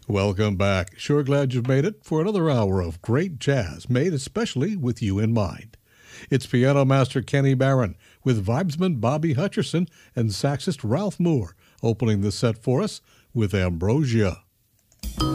Welcome back. Sure glad you've made it for another hour of great jazz made especially with you in mind. It's piano master Kenny Barron with vibesman Bobby Hutcherson and saxist Ralph Moore opening the set for us with Ambrosia.